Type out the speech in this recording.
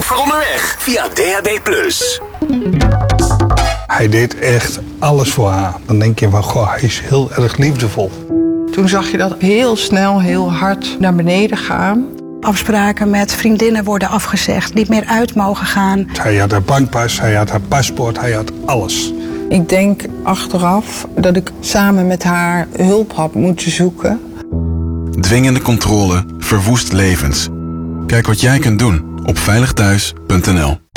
voor onderweg via DAB+. Hij deed echt alles voor haar. Dan denk je van, goh, hij is heel erg liefdevol. Toen zag je dat heel snel, heel hard naar beneden gaan. Afspraken met vriendinnen worden afgezegd, niet meer uit mogen gaan. Hij had haar bankpas, hij had haar paspoort, hij had alles. Ik denk achteraf dat ik samen met haar hulp had moeten zoeken. Dwingende controle verwoest levens. Kijk wat jij kunt doen op veiligthuis.nl.